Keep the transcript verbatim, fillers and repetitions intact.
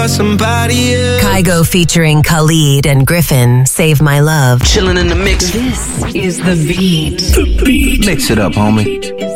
somebody else. Kygo featuring Khalid and Griffin, Save My Love. Chilling in the mix. This is The Beat. Mix it up, homie.